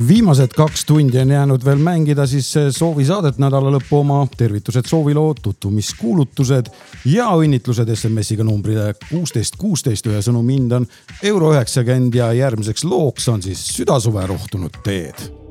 Viimased 2 tundi on jäänud veel mängida siis soovisaadet nädala lõppu oma tervitused sooviloo, tutvumiskuulutused ja õnnitlused SMS-iga numbrile 1616 ühe sõnumi hind on €90 ja järgmiseks looks on siis Südasuve rohtunud teed.